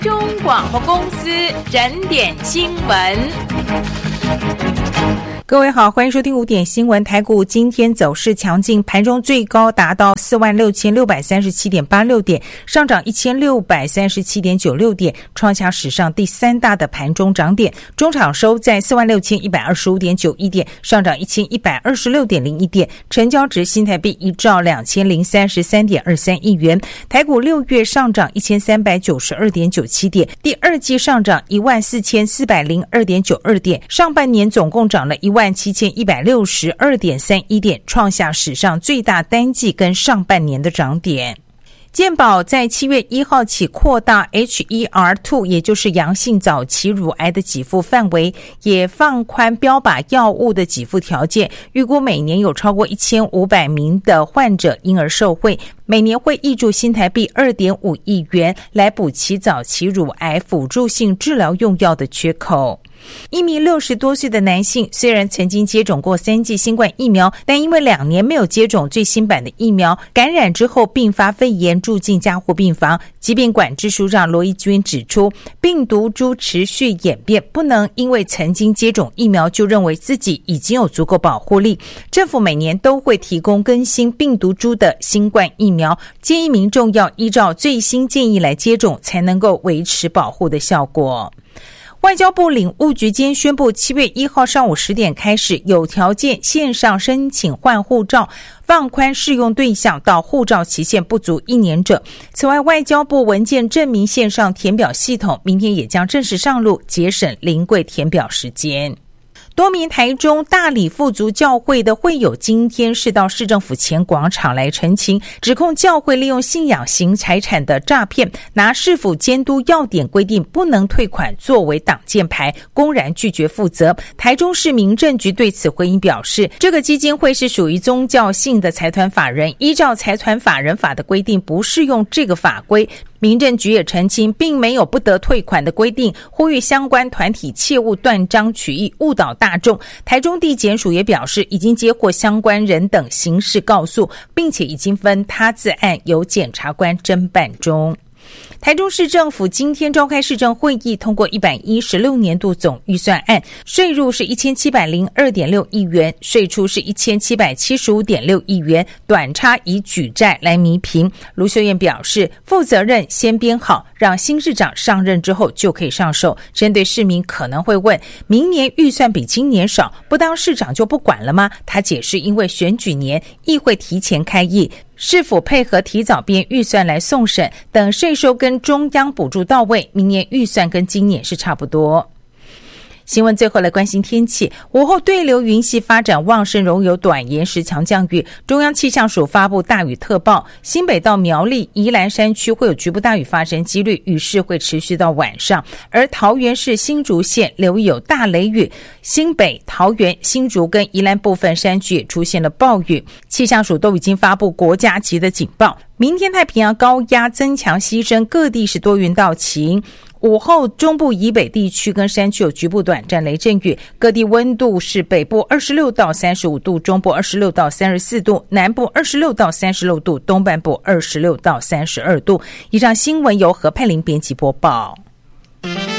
中广播公司整点新闻。 各位好，欢迎收听5点新闻。台股今天走势强劲，盘中最高达到 46,637.86 点，上涨 1,637.96 点，创下史上第3大的盘中涨点。中场收在 46,125.91 点，上涨 1,126.01 点，成交值新台币1兆 2,033.23 亿元。台股6月上涨 1,392.97 点，第二季上涨 14,402.92 点，上半年总共涨了17,162.31 点，创下史上最大单季跟上半年的涨点。健保在7月1号起扩大 HER2 也就是阳性早期乳癌的给付范围，也放宽标靶药物的给付条件，预估每年有超过1500名的患者因而受惠，每年会挹注新台币 2.5 亿元来补齐早期乳癌辅助性治疗用药的缺口。一名60多岁的男性虽然曾经接种过3剂新冠疫苗，但因为2年没有接种最新版的疫苗，感染之后并发肺炎住进加护病房。疾病管制署长罗一军指出，病毒株持续演变，不能因为曾经接种疫苗就认为自己已经有足够保护力。政府每年都会提供更新病毒株的新冠疫苗，建议民众要依照最新建议来接种，才能够维持保护的效果。外交部领务局今天宣布，7月1号上午10点开始，有条件线上申请换护照，放宽适用对象到护照期限不足1年者。此外，外交部文件证明线上填表系统明天也将正式上路，节省临柜填表时间。多名台中大理富足教会的会友今天是到市政府前广场来陈情，指控教会利用信仰型财产的诈骗，拿市府监督要点规定不能退款作为挡箭牌，公然拒绝负责。台中市民政局对此回应表示，这个基金会是属于宗教性的财团法人，依照财团法人法的规定不适用这个法规。民政局也澄清，并没有不得退款的规定，呼吁相关团体切勿断章取义，误导大众。台中地检署也表示，已经接获相关人等刑事告诉，并且已经分他自案由检察官侦办中。台中市政府今天召开市政会议，通过116年度总预算案，税入是 1702.6 亿元，税出是 1775.6 亿元，短差以举债来弥平。卢秀燕表示，负责任先编好，让新市长上任之后就可以上手。针对市民可能会问，明年预算比今年少，不当市长就不管了吗？他解释，因为选举年议会提前开议，是否配合提早编预算来送审，等税收跟中央补助到位，明年预算跟今年是差不多。新闻最后来关心天气，午后对流云系发展旺盛，容有短延时强降雨。中央气象署发布大雨特报，新北到苗栗、宜兰山区会有局部大雨发生几率，雨势会持续到晚上。而桃园市新竹县留有大雷雨，新北、桃园、新竹跟宜兰部分山区也出现了暴雨，气象署都已经发布国家级的警报。明天太平洋高压增强西伸，各地是多云到晴。午后中部以北地区跟山区有局部短暂雷阵雨，各地温度是北部26到35度，中部26到34度，南部26到36度，东半部26到32度。以上新闻由何佩玲编辑播报。